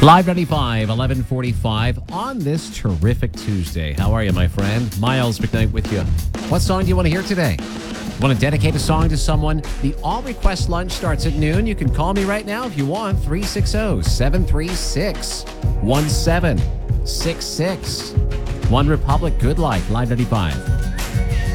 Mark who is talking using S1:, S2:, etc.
S1: Live 95, 11:45 on this terrific Tuesday. How are you, my friend? Miles McKnight with you. What song do you want to hear today? Want to dedicate a song to someone? The All Request Lunch starts at noon. You can call me right now if you want. 360-736-1766. One Republic, Good Life, Live 95.